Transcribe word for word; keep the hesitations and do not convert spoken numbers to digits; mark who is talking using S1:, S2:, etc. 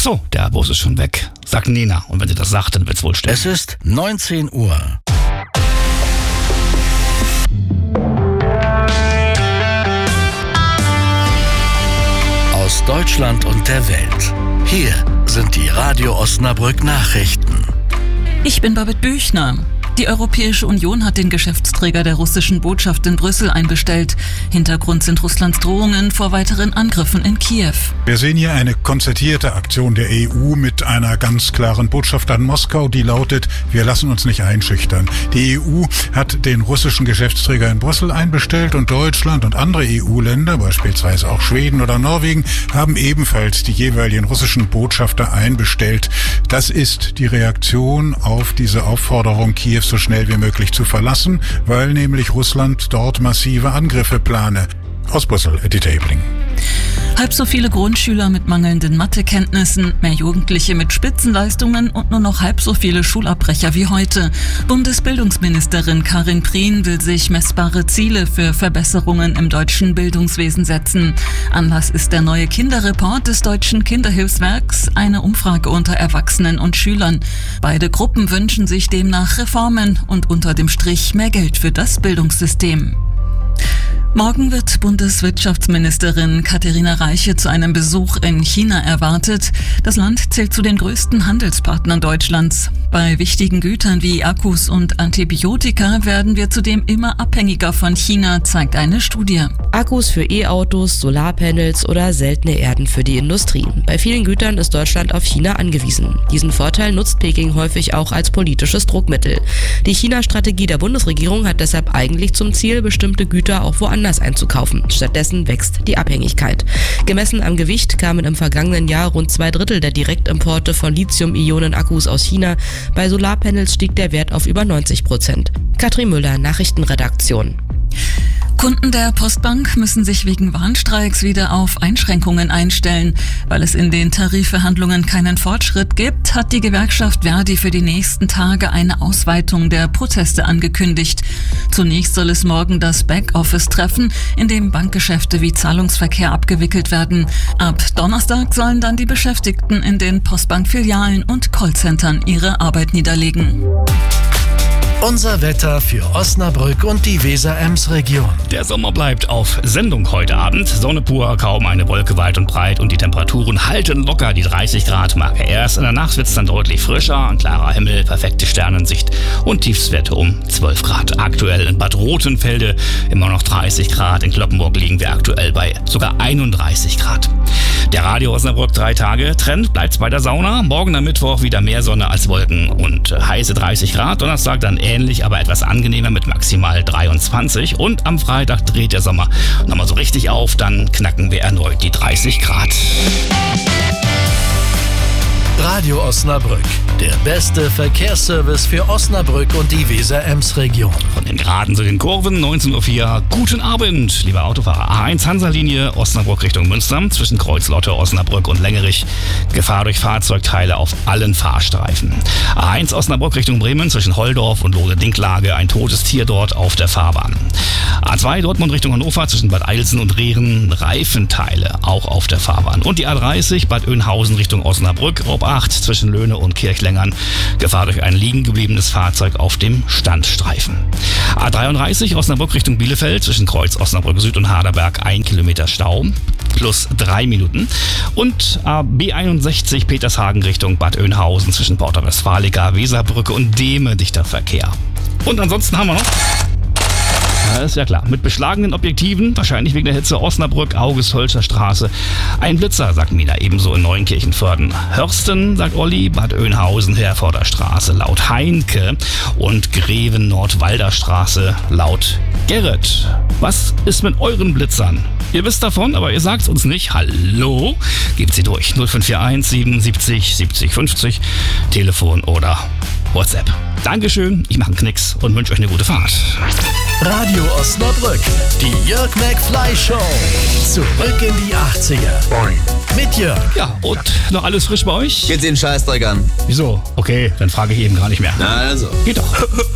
S1: so, der Bus ist schon weg, sagt Nina. Und wenn sie das sagt, dann wird's wohl stimmen.
S2: Es ist neunzehn Uhr. Aus Deutschland und der Welt. Hier sind die Radio Osnabrück Nachrichten.
S3: Ich bin Babette Büchner. Die Europäische Union hat den Geschäftsträger der russischen Botschaft in Brüssel einbestellt. Hintergrund sind Russlands Drohungen vor weiteren Angriffen in Kiew.
S4: Wir sehen hier eine konzertierte Aktion der E U mit einer ganz klaren Botschaft an Moskau, die lautet: Wir lassen uns nicht einschüchtern. Die E U hat den russischen Geschäftsträger in Brüssel einbestellt und Deutschland und andere E U-Länder, beispielsweise auch Schweden oder Norwegen, haben ebenfalls die jeweiligen russischen Botschafter einbestellt. Das ist die Reaktion auf diese Aufforderung, Kiew so schnell wie möglich zu verlassen, weil nämlich Russland dort massive Angriffe plane. Aus Brüssel, Dieter Ebling.
S3: Halb so viele Grundschüler mit mangelnden Mathekenntnissen, mehr Jugendliche mit Spitzenleistungen und nur noch halb so viele Schulabbrecher wie heute. Bundesbildungsministerin Karin Prien will sich messbare Ziele für Verbesserungen im deutschen Bildungswesen setzen. Anlass ist der neue Kinderreport des Deutschen Kinderhilfswerks, eine Umfrage unter Erwachsenen und Schülern. Beide Gruppen wünschen sich demnach Reformen und unter dem Strich mehr Geld für das Bildungssystem. Morgen wird Bundeswirtschaftsministerin Katharina Reiche zu einem Besuch in China erwartet. Das Land zählt zu den größten Handelspartnern Deutschlands. Bei wichtigen Gütern wie Akkus und Antibiotika werden wir zudem immer abhängiger von China, zeigt eine Studie.
S5: Akkus für E-Autos, Solarpanels oder seltene Erden für die Industrie. Bei vielen Gütern ist Deutschland auf China angewiesen. Diesen Vorteil nutzt Peking häufig auch als politisches Druckmittel. Die China-Strategie der Bundesregierung hat deshalb eigentlich zum Ziel, bestimmte Güter auch woanders einzukaufen. Stattdessen wächst die Abhängigkeit. Gemessen am Gewicht kamen im vergangenen Jahr rund zwei Drittel der Direktimporte von Lithium-Ionen-Akkus aus China. Bei Solarpanels stieg der Wert auf über neunzig Prozent. Katrin Müller, Nachrichtenredaktion.
S3: Kunden der Postbank müssen sich wegen Warnstreiks wieder auf Einschränkungen einstellen. Weil es in den Tarifverhandlungen keinen Fortschritt gibt, hat die Gewerkschaft Verdi für die nächsten Tage eine Ausweitung der Proteste angekündigt. Zunächst soll es morgen das Backoffice treffen, in dem Bankgeschäfte wie Zahlungsverkehr abgewickelt werden. Ab Donnerstag sollen dann die Beschäftigten in den Postbank-Filialen und Callcentern ihre Arbeit niederlegen.
S2: Unser Wetter für Osnabrück und die Weser-Ems-Region.
S1: Der Sommer bleibt auf Sendung heute Abend. Sonne pur, kaum eine Wolke weit und breit und die Temperaturen halten locker die dreißig Grad Marke. Erst in der Nacht wird es dann deutlich frischer, ein klarer Himmel, perfekte Sternensicht und Tiefstwerte um zwölf Grad. Aktuell in Bad Rothenfelde immer noch dreißig Grad. In Cloppenburg liegen wir aktuell bei sogar einunddreißig Grad. Der Radio Osnabrück drei Tage Trend bleibt bei der Sauna. Morgen am Mittwoch wieder mehr Sonne als Wolken und heiße dreißig Grad. Donnerstag dann ähnlich, aber etwas angenehmer mit maximal dreiundzwanzig. Und am Freitag dreht der Sommer nochmal so richtig auf. Dann knacken wir erneut die dreißig Grad.
S2: Radio Osnabrück, der beste Verkehrsservice für Osnabrück und die Weser-Ems-Region.
S1: Von den Geraden zu den Kurven, neunzehn Uhr vier. Guten Abend, liebe Autofahrer. A eins Hansa-Linie, Osnabrück Richtung Münster, zwischen Kreuzlotte, Osnabrück und Längerich. Gefahr durch Fahrzeugteile auf allen Fahrstreifen. A eins Osnabrück Richtung Bremen, zwischen Holdorf und Lohde-Dinklage. Ein totes Tier dort auf der Fahrbahn. A zwei Dortmund Richtung Hannover, zwischen Bad Eilsen und Rehren. Reifenteile auch auf der Fahrbahn. Und die A dreißig Bad Oeynhausen Richtung Osnabrück, Ob acht zwischen Löhne und Kirchlängern. Gefahr durch ein liegen gebliebenes Fahrzeug auf dem Standstreifen. A dreiunddreißig Osnabrück Richtung Bielefeld, zwischen Kreuz Osnabrück Süd und Harderberg ein Kilometer Stau, plus drei Minuten. Und A B einundsechzig Petershagen Richtung Bad Oeynhausen, zwischen Porta Westfalica, Weserbrücke und Dehme dichter Verkehr. Und ansonsten haben wir noch... Ja, ist ja klar. Mit beschlagenen Objektiven, wahrscheinlich wegen der Hitze, Osnabrück, August-Holzer Straße. Ein Blitzer, sagt Mina, ebenso in Neunkirchen-Vörden. Hörsten, sagt Olli, Bad Oeynhausen, Herforder Straße, laut Heinke. Und Greven-Nordwalder Straße, laut Gerrit. Was ist mit euren Blitzern? Ihr wisst davon, aber ihr sagt's uns nicht. Hallo? Gebt sie durch. null fünf vier eins siebenundsiebzig siebzig fünfzig. Telefon oder WhatsApp. Dankeschön, ich mache einen Knicks und wünsche euch eine gute Fahrt.
S2: Radio Osnabrück, die Jörg McFly Show. Zurück in die achtziger. Mit Jörg.
S1: Ja, und noch alles frisch bei euch?
S6: Geht's den Scheißdreck an?
S1: Wieso? Okay, dann frage ich eben gar nicht mehr.
S6: Na also.
S1: Geht doch.